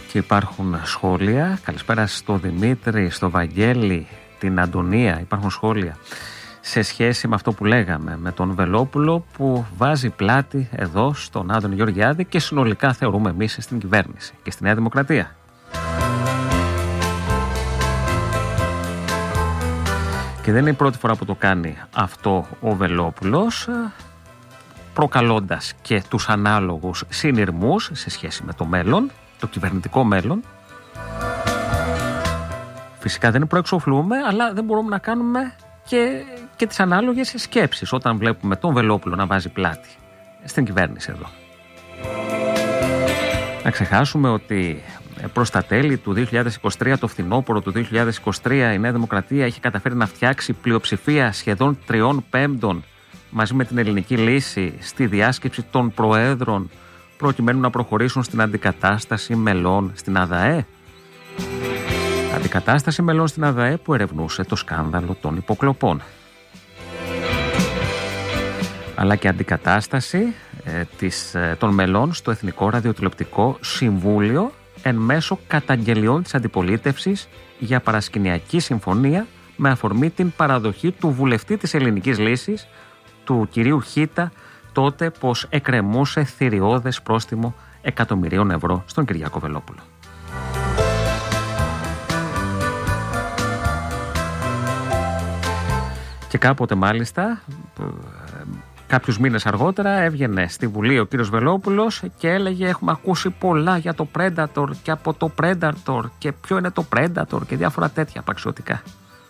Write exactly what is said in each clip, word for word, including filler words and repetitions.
Και υπάρχουν σχόλια. Καλησπέρα στο Δημήτρη, στο Βαγγέλη, την Αντωνία. Υπάρχουν σχόλια σε σχέση με αυτό που λέγαμε, με τον Βελόπουλο που βάζει πλάτη εδώ στον Άδωνη Γεωργιάδη και συνολικά θεωρούμε εμείς στην κυβέρνηση και στη Νέα Δημοκρατία. Και δεν είναι η πρώτη φορά που το κάνει αυτό ο Βελόπουλος, προκαλώντας και τους ανάλογους συνειρμούς σε σχέση με το μέλλον, το κυβερνητικό μέλλον. Φυσικά δεν προεξοφλούμε, αλλά δεν μπορούμε να κάνουμε και, και τις ανάλογες σκέψεις όταν βλέπουμε τον Βελόπουλο να βάζει πλάτη στην κυβέρνηση εδώ. Να ξεχάσουμε ότι προς τα τέλη του δύο χιλιάδες είκοσι τρία, το φθινόπωρο του δύο χιλιάδες είκοσι τρία, η Νέα Δημοκρατία έχει καταφέρει να φτιάξει πλειοψηφία σχεδόν τριών πέμπτων μαζί με την ελληνική λύση στη διάσκεψη των προέδρων προκειμένου να προχωρήσουν στην αντικατάσταση μελών στην ΑΔΑΕ. Αντικατάσταση μελών στην ΑΔΑΕ που ερευνούσε το σκάνδαλο των υποκλοπών. Αλλά και αντικατάσταση ε, της, ε, των μελών στο Εθνικό Ραδιοτηλεοπτικό Συμβούλιο εν μέσω καταγγελιών της αντιπολίτευσης για παρασκηνιακή συμφωνία με αφορμή την παραδοχή του βουλευτή της Ελληνικής Λύσης, του κυρίου Χίτα, τότε πως εκκρεμούσε θηριώδες πρόστιμο εκατομμυρίων ευρώ στον Κυριάκο Βελόπουλο. Και κάποτε μάλιστα, κάποιους μήνες αργότερα, έβγαινε στη Βουλή ο κύριος Βελόπουλος και έλεγε έχουμε ακούσει πολλά για το Predator και από το Predator και ποιο είναι το Predator και διάφορα τέτοια απαξιωτικά.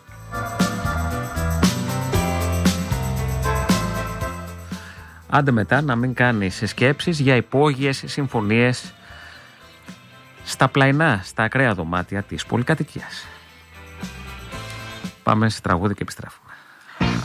Άντε μετά να μην κάνεις σκέψεις για υπόγειες συμφωνίες στα πλαϊνά, στα ακραία δωμάτια της πολυκατοικίας. Πάμε σε τραγούδι και επιστρέφουμε.